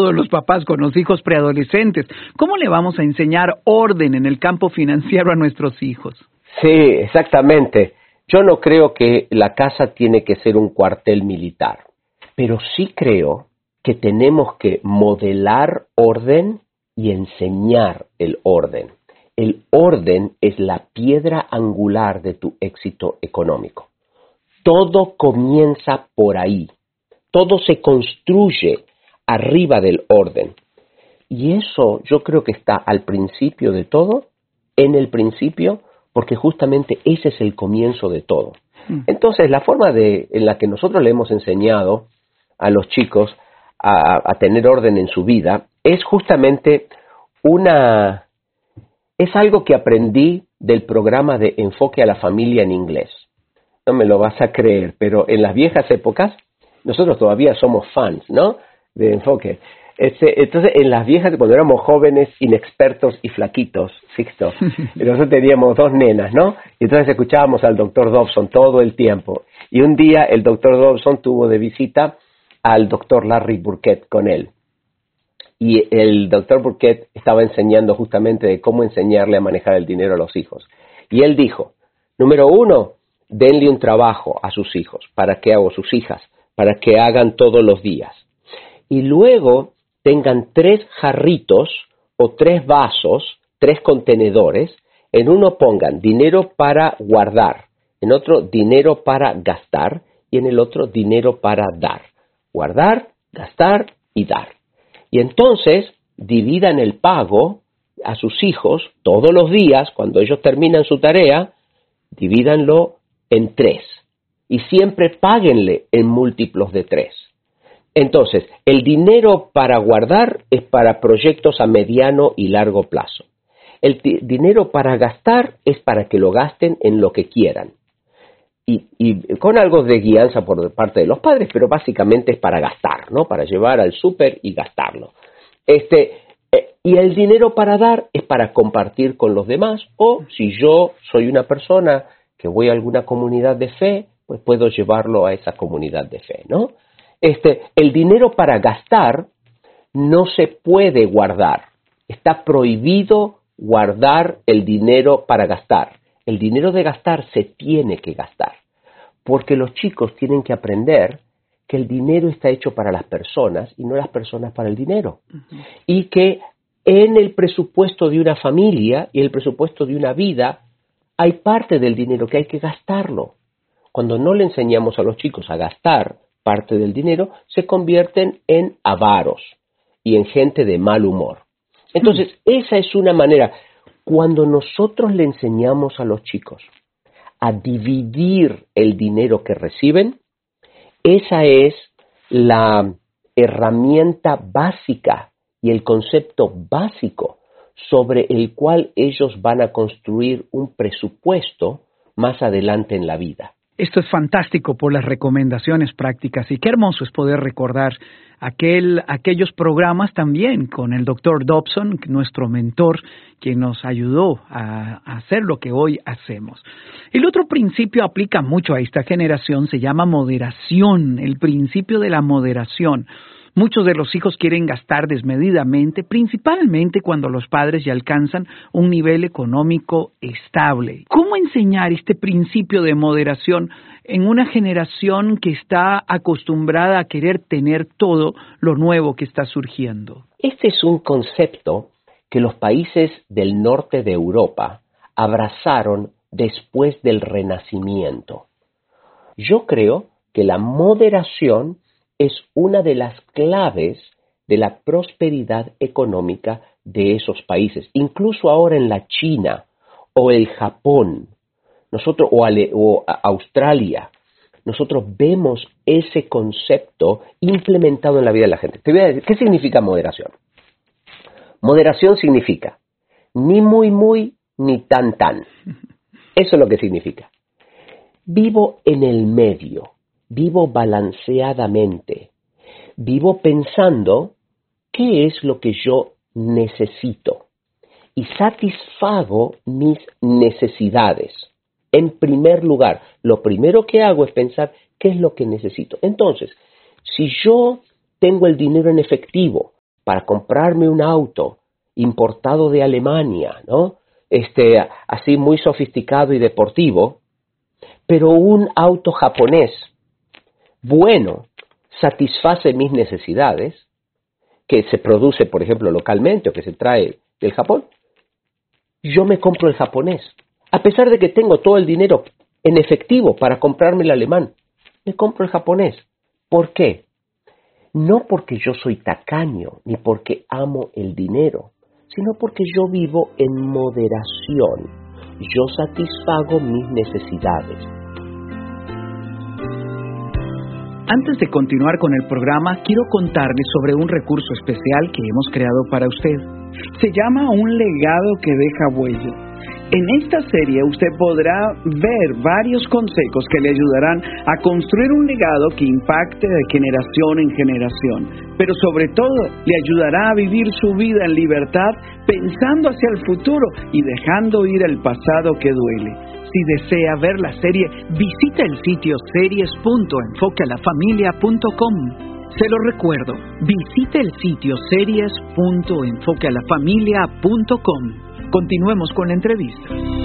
todos los papás con los hijos preadolescentes. ¿Cómo le vamos a enseñar orden en el campo financiero a nuestros hijos? Sí, exactamente. Yo no creo que la casa tiene que ser un cuartel militar, pero sí creo que tenemos que modelar orden y enseñar el orden. El orden es la piedra angular de tu éxito económico. Todo comienza por ahí. Todo se construye arriba del orden. Y eso yo creo que está al principio de todo, en el principio, porque justamente ese es el comienzo de todo. Entonces, la forma en la que nosotros le hemos enseñado a los chicos a tener orden en su vida es justamente es algo que aprendí del programa de Enfoque a la Familia en inglés. No me lo vas a creer, pero en las viejas épocas, nosotros todavía somos fans, ¿no?, de Enfoque. Entonces, en las viejas, cuando éramos jóvenes, inexpertos y flaquitos, Sixto, nosotros teníamos 2 nenas, ¿no? Y entonces escuchábamos al doctor Dobson todo el tiempo. Y un día el doctor Dobson tuvo de visita al doctor Larry Burkett con él. Y el doctor Burkett estaba enseñando justamente de cómo enseñarle a manejar el dinero a los hijos. Y él dijo, número 1, denle un trabajo a sus hijos, sus hijas, para que hagan todos los días. Y luego tengan 3 jarritos o 3 vasos, 3 contenedores. En uno pongan dinero para guardar, en otro dinero para gastar y en el otro dinero para dar. Guardar, gastar y dar. Y entonces dividan el pago a sus hijos todos los días, cuando ellos terminan su tarea, divídanlo en 3. Y siempre páguenle en múltiplos de 3. Entonces, el dinero para guardar es para proyectos a mediano y largo plazo. El dinero para gastar es para que lo gasten en lo que quieran. Y con algo de guianza por parte de los padres, pero básicamente es para gastar, ¿no? Para llevar al súper y gastarlo. Y el dinero para dar es para compartir con los demás, o si yo soy una persona que voy a alguna comunidad de fe, pues puedo llevarlo a esa comunidad de fe, ¿no? El dinero para gastar no se puede guardar. Está prohibido guardar el dinero para gastar. El dinero de gastar se tiene que gastar, porque los chicos tienen que aprender que el dinero está hecho para las personas y no las personas para el dinero. Uh-huh. Y que en el presupuesto de una familia y el presupuesto de una vida hay parte del dinero que hay que gastarlo. Cuando no le enseñamos a los chicos a gastar parte del dinero, se convierten en avaros y en gente de mal humor. Entonces, esa es una manera. Cuando nosotros le enseñamos a los chicos a dividir el dinero que reciben, esa es la herramienta básica y el concepto básico sobre el cual ellos van a construir un presupuesto más adelante en la vida. Esto es fantástico por las recomendaciones prácticas y qué hermoso es poder recordar aquellos programas también con el Dr. Dobson, nuestro mentor, quien nos ayudó a hacer lo que hoy hacemos. El otro principio aplica mucho a esta generación, se llama moderación, el principio de la moderación. Muchos de los hijos quieren gastar desmedidamente, principalmente cuando los padres ya alcanzan un nivel económico estable. ¿Cómo enseñar este principio de moderación en una generación que está acostumbrada a querer tener todo lo nuevo que está surgiendo? Este es un concepto que los países del norte de Europa abrazaron después del Renacimiento. Yo creo que la moderación es una de las claves de la prosperidad económica de esos países. Incluso ahora en la China o el Japón, o Australia, nosotros vemos ese concepto implementado en la vida de la gente. Te voy a decir, ¿qué significa moderación? Moderación significa ni muy muy ni tan tan. Eso es lo que significa. Vivo en el medio. Vivo balanceadamente, vivo pensando qué es lo que yo necesito y satisfago mis necesidades. En primer lugar, lo primero que hago es pensar qué es lo que necesito. Entonces, si yo tengo el dinero en efectivo para comprarme un auto importado de Alemania, ¿no? Así muy sofisticado y deportivo, pero un auto japonés bueno satisface mis necesidades, que se produce, por ejemplo, localmente o que se trae del Japón, yo me compro el japonés. A pesar de que tengo todo el dinero en efectivo para comprarme el alemán, me compro el japonés. ¿Por qué? No porque yo soy tacaño, ni porque amo el dinero, sino porque yo vivo en moderación. Yo satisfago mis necesidades. Antes de continuar con el programa, quiero contarles sobre un recurso especial que hemos creado para usted. Se llama Un legado que deja huella. En esta serie usted podrá ver varios consejos que le ayudarán a construir un legado que impacte de generación en generación, pero sobre todo le ayudará a vivir su vida en libertad, pensando hacia el futuro y dejando ir el pasado que duele. Si desea ver la serie, visita el sitio series.enfoquealafamilia.com. Se lo recuerdo, visite el sitio series.enfoquealafamilia.com. Continuemos con la entrevista.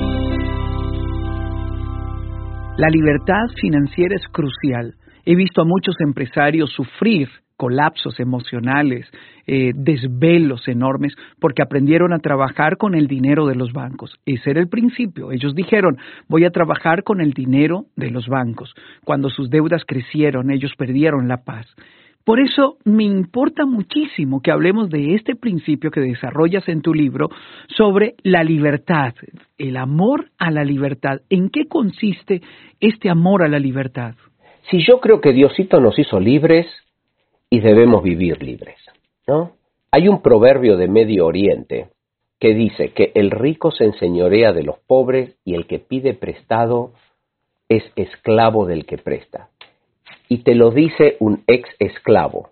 La libertad financiera es crucial. He visto a muchos empresarios sufrir colapsos emocionales, desvelos enormes, porque aprendieron a trabajar con el dinero de los bancos. Ese era el principio. Ellos dijeron, voy a trabajar con el dinero de los bancos. Cuando sus deudas crecieron, ellos perdieron la paz. Por eso me importa muchísimo que hablemos de este principio que desarrollas en tu libro sobre la libertad, el amor a la libertad. ¿En qué consiste este amor a la libertad? Si yo creo que Diosito nos hizo libres y debemos vivir libres, ¿no? Hay un proverbio de Medio Oriente que dice que el rico se enseñorea de los pobres y el que pide prestado es esclavo del que presta. Y te lo dice un ex esclavo.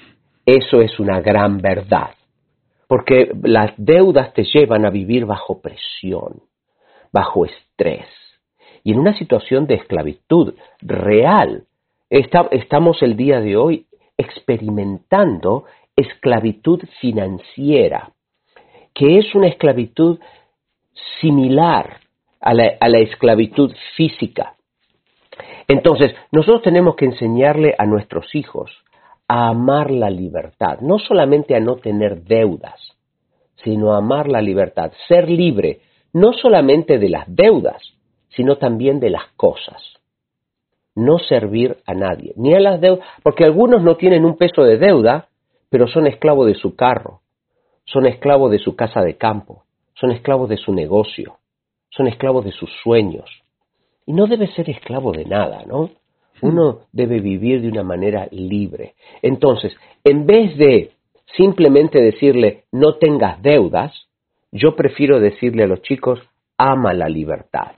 Eso es una gran verdad, porque las deudas te llevan a vivir bajo presión, bajo estrés, y en una situación de esclavitud real. Estamos el día de hoy experimentando esclavitud financiera, que es una esclavitud similar a la esclavitud física. Entonces, nosotros tenemos que enseñarle a nuestros hijos a amar la libertad, no solamente a no tener deudas, sino a amar la libertad, ser libre, no solamente de las deudas, sino también de las cosas. No servir a nadie, ni a las deudas, porque algunos no tienen un peso de deuda, pero son esclavos de su carro, son esclavos de su casa de campo, son esclavos de su negocio, son esclavos de sus sueños. Y no debe ser esclavo de nada, ¿no? Uno debe vivir de una manera libre. Entonces, en vez de simplemente decirle no tengas deudas, yo prefiero decirle a los chicos, ama la libertad,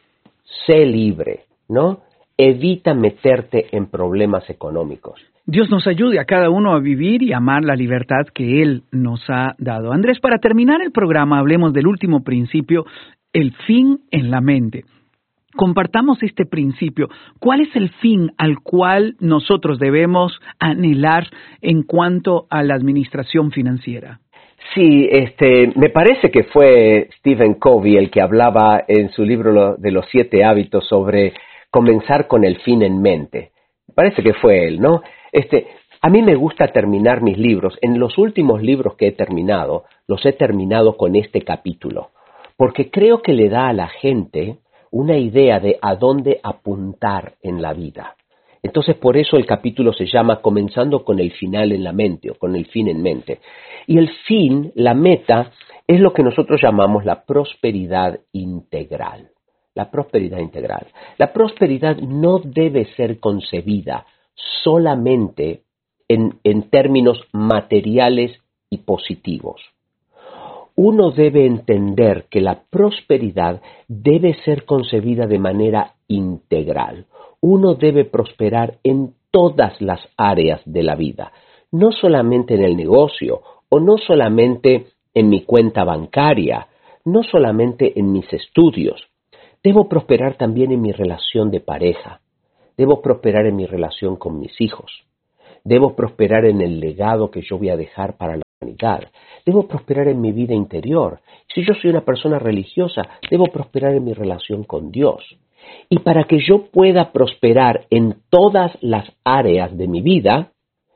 sé libre, ¿no? Evita meterte en problemas económicos. Dios nos ayude a cada uno a vivir y amar la libertad que Él nos ha dado. Andrés, para terminar el programa, hablemos del último principio, el fin en la mente. Compartamos este principio. ¿Cuál es el fin al cual nosotros debemos anhelar en cuanto a la administración financiera? Sí, me parece que fue Stephen Covey el que hablaba en su libro de los 7 hábitos sobre comenzar con el fin en mente. Me parece que fue él, ¿no? A mí me gusta terminar mis libros. En los últimos libros que he terminado, los he terminado con este capítulo, porque creo que le da a la gente una idea de a dónde apuntar en la vida. Entonces, por eso el capítulo se llama Comenzando con el final en la mente, o con el fin en mente. Y el fin, la meta, es lo que nosotros llamamos la prosperidad integral. La prosperidad integral. La prosperidad no debe ser concebida solamente en términos materiales y positivos. Uno debe entender que la prosperidad debe ser concebida de manera integral. Uno debe prosperar en todas las áreas de la vida, no solamente en el negocio, o no solamente en mi cuenta bancaria, no solamente en mis estudios. Debo prosperar también en mi relación de pareja. Debo prosperar en mi relación con mis hijos. Debo prosperar en el legado que yo voy a dejar para humanidad. Debo prosperar en mi vida interior. Si yo soy una persona religiosa, debo prosperar en mi relación con Dios. Y para que yo pueda prosperar en todas las áreas de mi vida,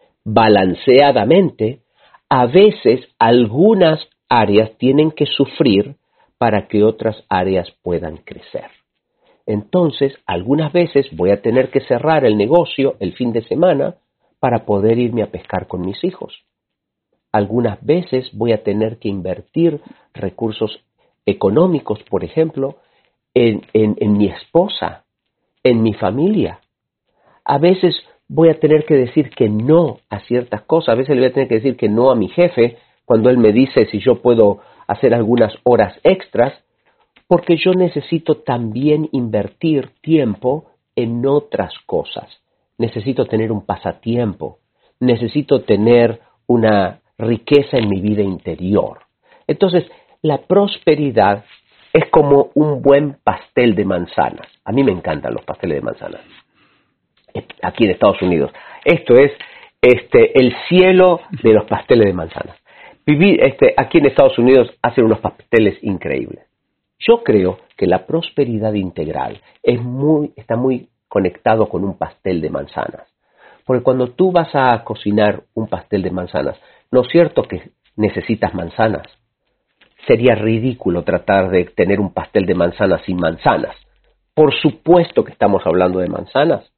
balanceadamente, a veces algunas áreas tienen que sufrir para que otras áreas puedan crecer. Entonces, algunas veces voy a tener que cerrar el negocio el fin de semana para poder irme a pescar con mis hijos. Algunas veces voy a tener que invertir recursos económicos, por ejemplo, en mi esposa, en mi familia. A veces voy a tener que decir que no a ciertas cosas. A veces le voy a tener que decir que no a mi jefe cuando él me dice si yo puedo hacer algunas horas extras, porque yo necesito también invertir tiempo en otras cosas. Necesito tener un pasatiempo. Necesito tener una riqueza en mi vida interior. Entonces, la prosperidad es como un buen pastel de manzanas. A mí me encantan los pasteles de manzanas. Aquí en Estados Unidos. Esto es el cielo de los pasteles de manzanas. Aquí en Estados Unidos hacen unos pasteles increíbles. Yo creo que la prosperidad integral está muy conectado con un pastel de manzanas. Porque cuando tú vas a cocinar un pastel de manzanas, ¿no es cierto que necesitas manzanas? Sería ridículo tratar de tener un pastel de manzanas sin manzanas. Por supuesto que estamos hablando de manzanas,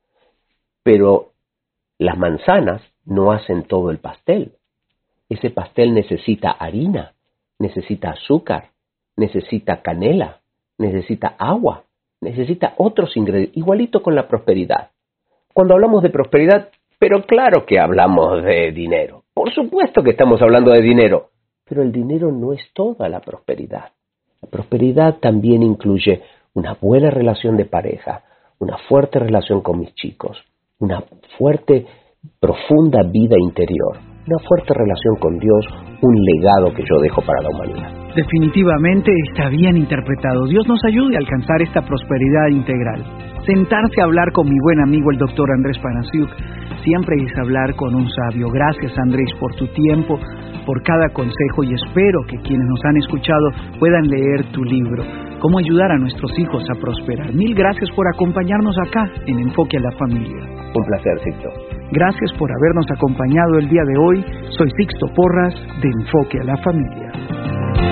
pero las manzanas no hacen todo el pastel. Ese pastel necesita harina, necesita azúcar, necesita canela, necesita agua, necesita otros ingredientes, igualito con la prosperidad. Cuando hablamos de prosperidad, pero claro que hablamos de dinero. Por supuesto que estamos hablando de dinero, pero el dinero no es toda la prosperidad. La prosperidad también incluye una buena relación de pareja, una fuerte relación con mis chicos, una fuerte, profunda vida interior, una fuerte relación con Dios, un legado que yo dejo para la humanidad. Definitivamente está bien interpretado. Dios nos ayude a alcanzar esta prosperidad integral. Sentarse a hablar con mi buen amigo el doctor Andrés Panasiuk siempre es hablar con un sabio. Gracias, Andrés, por tu tiempo, por cada consejo, y espero que quienes nos han escuchado puedan leer tu libro, Cómo ayudar a nuestros hijos a prosperar. Mil gracias por acompañarnos acá en Enfoque a la Familia. Un placer, Sixto. Gracias por habernos acompañado el día de hoy. Soy Sixto Porras de Enfoque a la Familia.